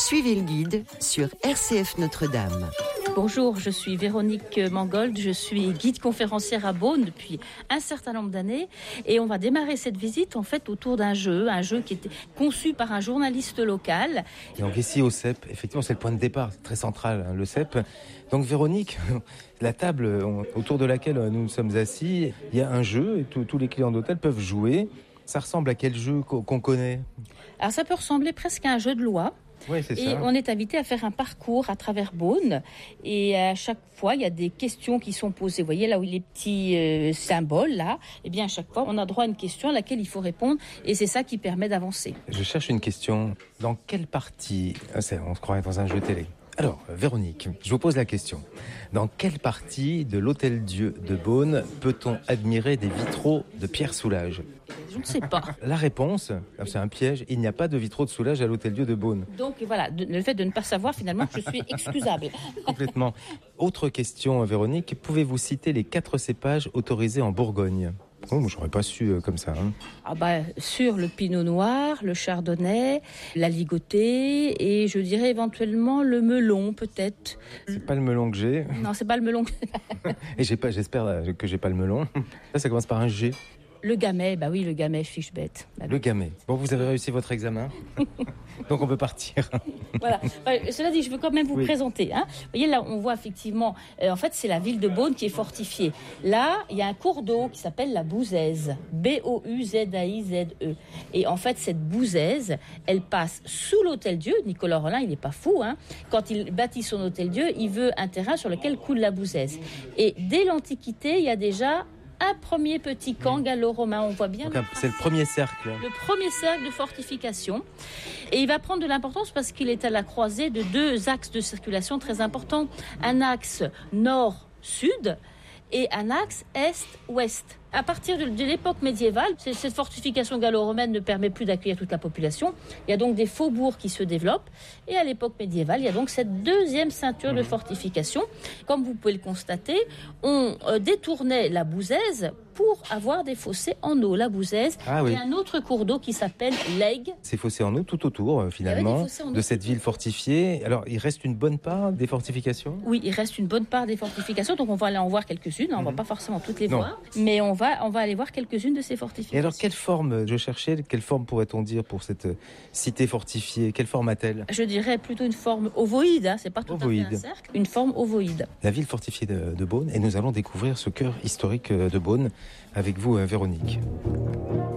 Suivez le guide sur RCF Notre-Dame. Bonjour, je suis Véronique Mangold, je suis guide conférencière à Beaune depuis un certain nombre d'années et on va démarrer cette visite en fait autour d'un jeu qui était conçu par un journaliste local. Et donc ici au CEP, effectivement c'est le point de départ, c'est très central le CEP. Donc Véronique, la table autour de laquelle nous nous sommes assis, il y a un jeu et tous les clients d'hôtel peuvent jouer. Ça ressemble à quel jeu qu'on connaît ? Alors ça peut ressembler presque à un jeu de loi. Oui, c'est ça. Et on est invité à faire un parcours à travers Beaune. Et à chaque fois, il y a des questions qui sont posées. Vous voyez là où il y a les petits symboles, là. Eh bien, à chaque fois, on a droit à une question à laquelle il faut répondre. Et c'est ça qui permet d'avancer. Je cherche une question. Dans quelle partie... On se croirait dans un jeu télé. Alors, Véronique, je vous pose la question. Dans quelle partie de l'Hôtel-Dieu de Beaune peut-on admirer des vitraux de Pierre Soulages ? Je ne sais pas. La réponse, c'est un piège, il n'y a pas de vitraux de Soulages à l'Hôtel-Dieu de Beaune. Donc voilà, le fait de ne pas savoir, finalement, je suis excusable. Complètement. Autre question, Véronique, pouvez-vous citer les 4 cépages autorisés en Bourgogne ? Oh, j'aurais pas su comme ça. Sur le pinot noir, le chardonnay, la ligotée et je dirais éventuellement le melon peut-être. C'est pas le melon que j'ai. Non, c'est pas le melon. Et j'espère que j'ai pas le melon. Là, ça commence par un G. Le gamay, oui, le gamay, fiche bête. Le gamay. Bon, vous avez réussi votre examen. Donc on peut partir. Voilà. Cela dit, je veux quand même vous présenter. Vous voyez, là, on voit effectivement, en fait, c'est la ville de Beaune qui est fortifiée. Là, il y a un cours d'eau qui s'appelle la Bouzaise. B-O-U-Z-A-I-Z-E. Et en fait, cette Bouzaise, elle passe sous l'Hôtel-Dieu. Nicolas Rolin, il n'est pas fou. Quand il bâtit son Hôtel-Dieu, il veut un terrain sur lequel coule la Bouzaise. Et dès l'Antiquité, il y a déjà un premier petit camp gallo-romain, on voit bien. Donc, c'est le premier cercle. Le premier cercle de fortification. Et il va prendre de l'importance parce qu'il est à la croisée de 2 axes de circulation très importants. Un axe nord-sud et un axe est-ouest. À partir de l'époque médiévale, cette fortification gallo-romaine ne permet plus d'accueillir toute la population. Il y a donc des faubourgs qui se développent. Et à l'époque médiévale, il y a donc cette deuxième ceinture de fortification. Comme vous pouvez le constater, on détournait la Bouzaise pour avoir des fossés en eau. La Bouzaise et un autre cours d'eau qui s'appelle l'Aigle. Ces fossés en eau tout autour, finalement, de cette ville fortifiée. Alors, il reste une bonne part des fortifications ? Oui, il reste une bonne part des fortifications. Donc, on va aller en voir quelques-unes. On ne va pas forcément toutes les voir. Mais on va aller voir quelques-unes de ces fortifications. Et alors, quelle forme, je cherchais, quelle forme pourrait-on dire pour cette cité fortifiée ? Quelle forme a-t-elle ? Je dirais plutôt une forme ovoïde, c'est pas tout à fait un cercle, une forme ovoïde. La ville fortifiée de Beaune, et nous allons découvrir ce cœur historique de Beaune avec vous, Véronique.